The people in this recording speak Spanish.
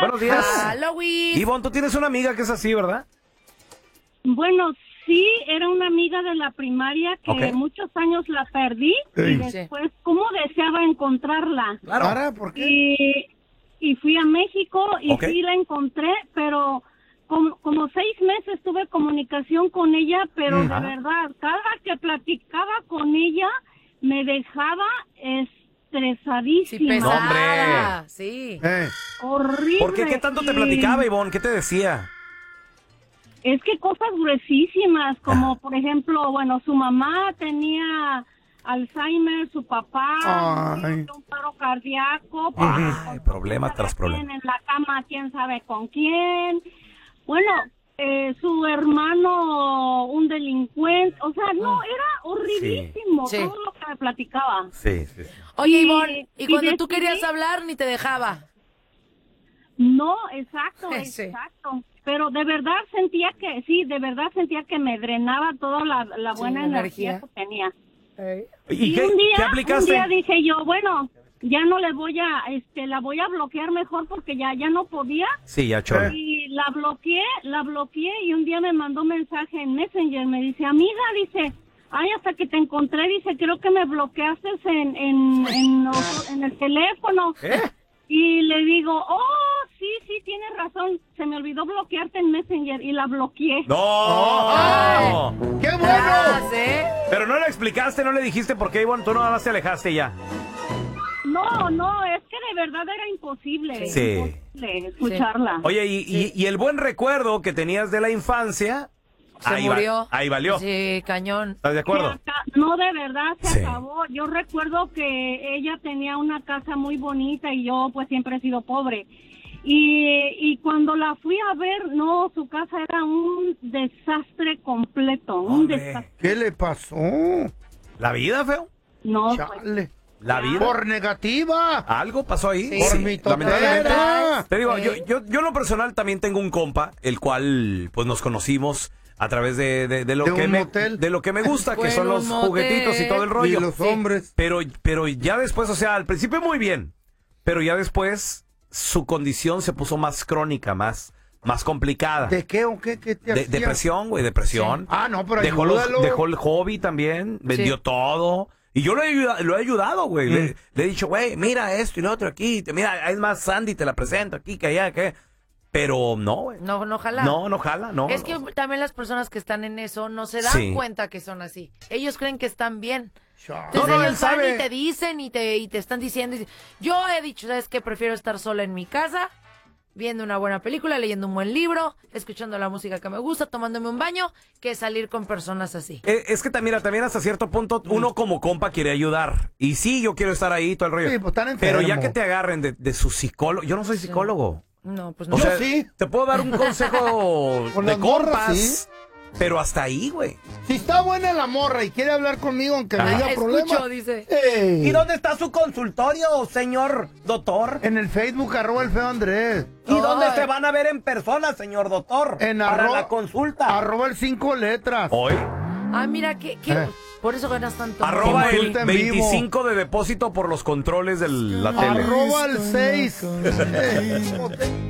Buenos días. Halloween. Ivonne, tú tienes una amiga que es así, ¿verdad? Bueno, sí, era una amiga de la primaria que muchos años la perdí y después, ¿cómo deseaba encontrarla? Claro. ¿Por qué? Y fui a México y sí la encontré, pero como 6 meses tuve comunicación con ella, pero de verdad, cada que platicaba con ella me dejaba estresadísima. Sí, pesada. ¡Hombre! Sí. Horrible. ¿Por qué? ¿Qué tanto te platicaba, Ivonne? ¿Qué te decía? Es que cosas gruesísimas, como por ejemplo, bueno, su mamá tenía Alzheimer, su papá murió de un paro cardíaco. Ay, problema tras problema. En la cama, quién sabe con quién. Bueno, su hermano, un delincuente. O sea, no, era horriblísimo todo lo que me platicaba. Sí. Oye, Ivonne, ¿y cuando tú querías hablar ni te dejaba? No, exacto. Pero de verdad sentía que me drenaba toda la buena energía que tenía. ¿Y un qué aplicaste? Un día dije yo, bueno, ya no le voy a, la voy a bloquear mejor porque ya no podía. Sí, ya chole. Y la bloqueé y un día me mandó mensaje en Messenger, me dice, amiga, dice, ay, hasta que te encontré, dice, creo que me bloqueaste en el teléfono. Y le digo, sí, tienes razón, se me olvidó bloquearte en Messenger y la bloqueé. ¡No! ¡Qué bueno! Pero no le explicaste, no le dijiste por qué, Ivonne, tú nada más te alejaste ya. No, es que de verdad era imposible escucharla. Oye, y el buen recuerdo que tenías de la infancia... Se murió. Ahí valió. Sí, cañón. ¿Estás de acuerdo? No, de verdad, se acabó. Yo recuerdo que ella tenía una casa muy bonita y yo pues siempre he sido pobre. Y cuando la fui a ver, no, su casa era un desastre completo. Un desastre. ¿Qué le pasó? ¿La vida, feo? No, Chale. ¿La vida? Por negativa. ¿Algo pasó ahí? Sí. Por mi totera. Te digo, yo en lo personal también tengo un compa, el cual pues nos conocimos a través de lo que me gusta, que son los juguetitos y todo el rollo. Y los hombres. Pero ya después, o sea, al principio muy bien, pero ya después su condición se puso más crónica, más complicada. ¿De qué o qué? ¿Qué te hacía? Depresión, güey, depresión. Ah, no, pero dejó el hobby también, vendió todo. Y yo lo he ayudado, güey. Le he dicho, güey, mira esto y lo otro aquí. Mira, es más, Sandy, te la presento aquí, que allá, que... Pero no, güey. No jala. No jala, no. Es que también las personas que están en eso no se dan cuenta que son así. Ellos creen que están bien. Entonces ellos van y te dicen y te están diciendo. Yo he dicho, ¿sabes qué? Prefiero estar sola en mi casa, viendo una buena película, leyendo un buen libro, escuchando la música que me gusta, tomándome un baño, que salir con personas así. Es que también hasta cierto punto uno como compa quiere ayudar. Y sí, yo quiero estar ahí todo el rollo. Sí, pues, pero ya que te agarren de su psicólogo. Yo no soy psicólogo. No, pues no. O sea, sí. Te puedo dar un consejo de compas, ¿sí? Pero hasta ahí, güey. Si está buena la morra y quiere hablar conmigo aunque me diga problemas. Dice. ¿Y dónde está su consultorio, señor doctor? En el Facebook, @el feo Andrés. ¿Y dónde se van a ver en persona, señor doctor? Para la consulta. @el 5 letras. Hoy. Mira, ¿qué? Por eso ganas tanto. El 25 de depósito por los controles de la tele. @el 6.